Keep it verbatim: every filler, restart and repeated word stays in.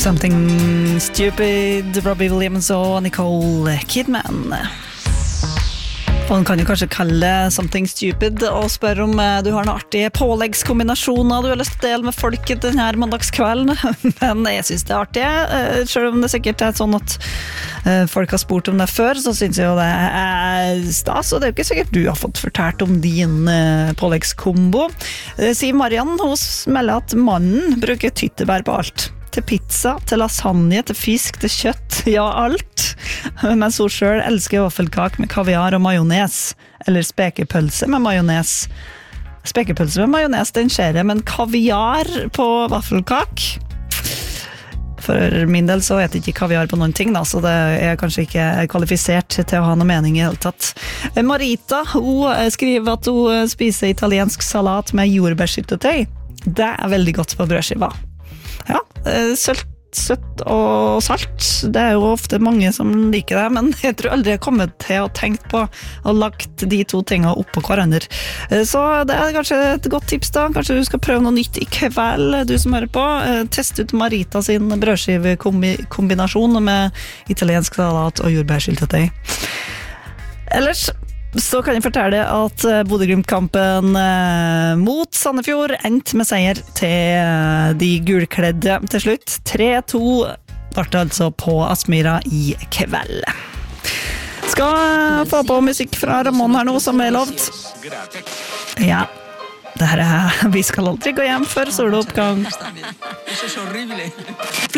Something Stupid, Robbie Williams og Nicole Kidman. Og man kan jo kanskje kalle Something Stupid og spørre om du har noen artige påleggskombinasjoner du har lyst til å dele med folket denne mandagskvelden. Men jeg synes det er artig, selv om det sikkert er sånn at folk har spurt om det før, så synes jeg jo det er stas, og det er jo ikke sikkert du har fått fortalt om din påleggskombo. Sier Mariann hos melder at mannen bruker tyttebær på alt. Til pizza, til lasagne, til fisk, til kjøtt, ja alt. Mens hun selv elsker vaffelkake med kaviar og majones, eller spekepølse med majones. Spekepølse med majones, den skjer jeg, men kaviar på vaffelkake? For min del så vet jeg ikke kaviar på noen ting, da, så det er kanskje ikke kvalifisert til å ha noe mening i hele tatt. Marita, hun skriver at hun spiser italiensk salat med jordbærsyltetøy. Det er veldig godt på brødskiva. Ja, sølt, søtt og salt. Det er jo ofte mange som liker det, men jeg tror aldri jeg har kommet til å tenke på å lagt de to tingene opp på hverandre. Så det er kanskje et godt tips da. Kanskje du skal prøve noe nytt i kveld, du som hører på. Test ut Marita sin brødskivekombinasjon med italiensk salat og jordbærsyltetøy. Ellers så kan jeg fortelle at Bodø-Glimt-kampen mot Sandefjord endte med seier til de gulkledde til slutt. tre to ble det altså på Aspmyra i kveld. Skal få på musikk fra Ramón her nå, som er lovt. Ja, det her er Vi skal aldri gå hjem før soloppgang.